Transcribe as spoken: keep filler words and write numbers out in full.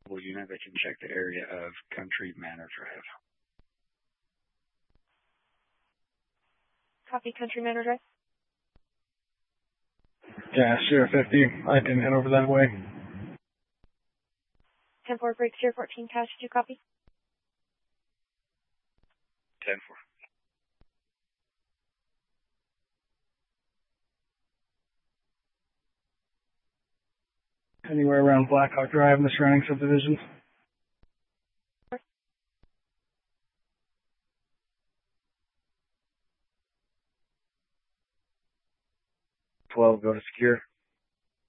unit that can check the area of Country Manor Drive. Copy, Country Manor Drive. Yeah, Sierra fifty. I can head over that way. ten four, break Sierra fourteen, cash, did you copy? ten four. Anywhere around Blackhawk Drive and the surrounding subdivisions. twelve, go to secure.